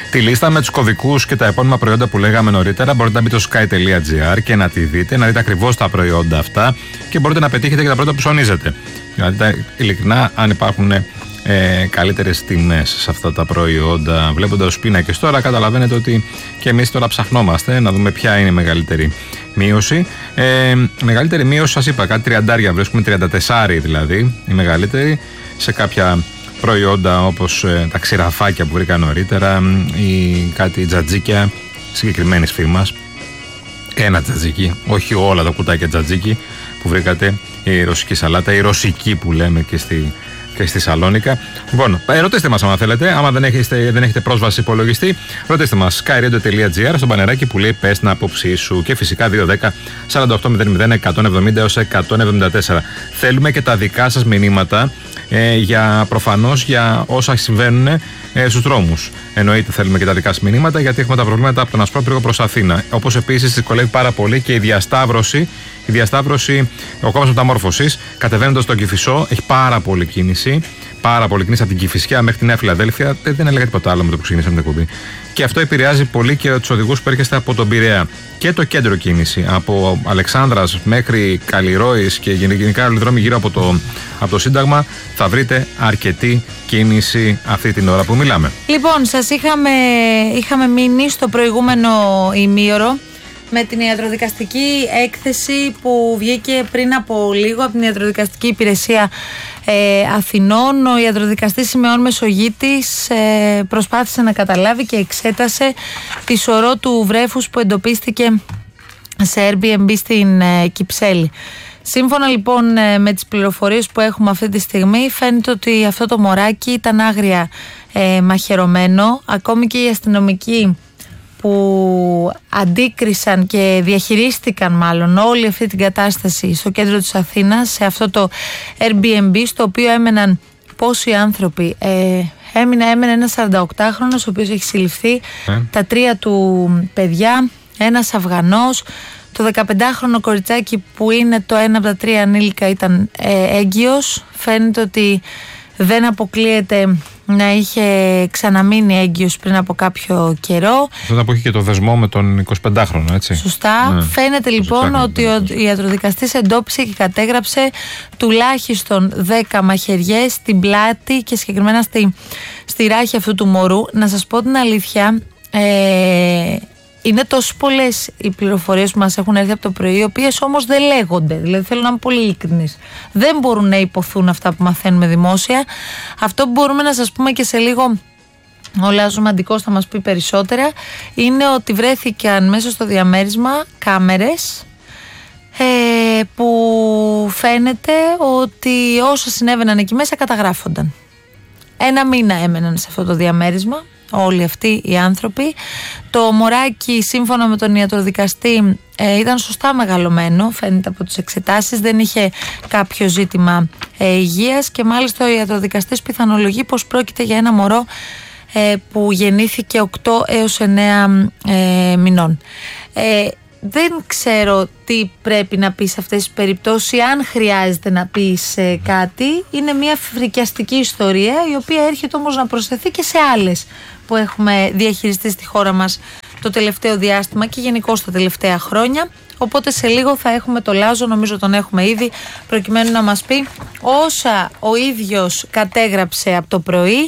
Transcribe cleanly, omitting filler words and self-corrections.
Τη λίστα με τους κωδικούς και τα επώνυμα προϊόντα που λέγαμε νωρίτερα μπορείτε να μπείτε στο sky.gr και να τη δείτε, να δείτε ακριβώς τα προϊόντα αυτά και μπορείτε να πετύχετε και τα προϊόντα που ψωνίζετε. Δηλαδή, ειλικρινά, αν υπάρχουν καλύτερες τιμές σε αυτά τα προϊόντα, βλέποντας τους πίνακες τώρα, καταλαβαίνετε ότι και εμείς τώρα ψαχνόμαστε να δούμε ποια είναι η μεγαλύτερη μείωση. Μεγαλύτερη μείωση, σας είπα, κάτι 30 βρίσκουμε, 34 δηλαδή, η μεγαλύτερη σε κάποια προϊόντα όπως τα ξηραφάκια που βρήκα νωρίτερα ή κάτι τζατζίκια συγκεκριμένης φίρμας. Ένα τζατζίκι, όχι όλα τα κουτάκια τζατζίκι που βρήκατε, η ρωσική σαλάτα, η ρωσική που λέμε και στη Σαλόνικα. Λοιπόν, ρωτήστε μας άμα θέλετε, άμα δεν έχετε πρόσβαση σε υπολογιστή, ρωτήστε μας skyradio.gr στο μπανεράκι που λέει πες την άποψή σου και φυσικά 210-4800-170-174. Θέλουμε και τα δικά σας μηνύματα προφανώς για όσα συμβαίνουν στους δρόμους. Εννοείται θέλουμε και τα δικά σας μηνύματα γιατί έχουμε τα προβλήματα από τον Ασπρόπυργο προς Αθήνα. Όπως επίσης δυσκολεύει πάρα πολύ και η διασταύρωση, ο κόμμας μεταμόρφωσης, κατεβαίνοντας στον Κηφισό, έχει πάρα πολύ κίνηση. Πάρα πολύ κίνηση από την Κηφισιά μέχρι τη Νέα Φιλαδέλφια. Δεν έλεγα τίποτα άλλο με το που ξεκινήσαμε την εκπομπή. Και αυτό επηρεάζει πολύ και τους οδηγούς που έρχεστε από τον Πειραιά. Και το κέντρο κίνηση. Από Αλεξάνδρας μέχρι Καλλιρόης και γενικά όλοι οι δρόμοι γύρω από το Σύνταγμα θα βρείτε αρκετή κίνηση αυτή την ώρα που μιλάμε. Λοιπόν, σας είχαμε μείνει στο προηγούμενο ημίωρο με την ιατροδικαστική έκθεση που βγήκε πριν από λίγο από την Ιατροδικαστική Υπηρεσία Αθηνών. Ο ιατροδικαστής Σιμεών Μεσογείτης προσπάθησε να καταλάβει και εξέτασε τη σωρό του βρέφους που εντοπίστηκε σε Airbnb στην Κυψέλη. Σύμφωνα λοιπόν με τις πληροφορίες που έχουμε αυτή τη στιγμή, φαίνεται ότι αυτό το μωράκι ήταν άγρια μαχαιρωμένο. Ακόμη και οι αστυνομικοί που αντίκρισαν και διαχειρίστηκαν μάλλον όλη αυτή την κατάσταση στο κέντρο της Αθήνας, σε αυτό το Airbnb, στο οποίο έμεναν πόσοι άνθρωποι. Έμεινε ένας 48χρονος ο οποίος έχει συλληφθεί, τα 3 του παιδιά, ένας Αφγανός, το 15χρονο κοριτσάκι που είναι το ένα από τα 3 ανήλικα ήταν έγκυος. Φαίνεται ότι δεν αποκλείεται να είχε ξαναμείνει έγκυος πριν από κάποιο καιρό. Τότε που είχε και το δεσμό με τον 25χρονο, έτσι. Σωστά. Ναι. Φαίνεται λοιπόν ότι ο ιατροδικαστής εντόπισε και κατέγραψε τουλάχιστον 10 μαχαιριές στην πλάτη και συγκεκριμένα στη ράχη αυτού του μωρού. Να σας πω την αλήθεια, είναι τόσο πολλές οι πληροφορίες που μας έχουν έρθει από το πρωί, οι οποίες όμως δεν λέγονται. Δηλαδή, θέλω να είμαι πολύ ειλικρινής. Δεν μπορούν να υποθούν αυτά που μαθαίνουμε δημόσια. Αυτό που μπορούμε να σας πούμε και σε λίγο, ο Λάζος Μαντικός θα μας πει περισσότερα, είναι ότι βρέθηκαν μέσα στο διαμέρισμα κάμερες που φαίνεται ότι όσα συνέβαιναν εκεί μέσα καταγράφονταν. 1 μήνα έμεναν σε αυτό το διαμέρισμα όλοι αυτοί οι άνθρωποι. Το μωράκι, σύμφωνα με τον ιατροδικαστή, ήταν σωστά μεγαλωμένο, φαίνεται από τις εξετάσεις, δεν είχε κάποιο ζήτημα υγείας και μάλιστα ο ιατροδικαστής πιθανολογεί πως πρόκειται για ένα μωρό που γεννήθηκε 8 έως 9 μηνών. Δεν ξέρω τι πρέπει να πεις σε αυτές τις περιπτώσεις, αν χρειάζεται να πεις κάτι. Είναι μια φρικιαστική ιστορία, η οποία έρχεται όμως να προσθεθεί και σε άλλες που έχουμε διαχειριστεί στη χώρα μας το τελευταίο διάστημα και γενικώς τα τελευταία χρόνια. Οπότε σε λίγο θα έχουμε το Λάζο, νομίζω τον έχουμε ήδη, προκειμένου να μας πει όσα ο ίδιος κατέγραψε από το πρωί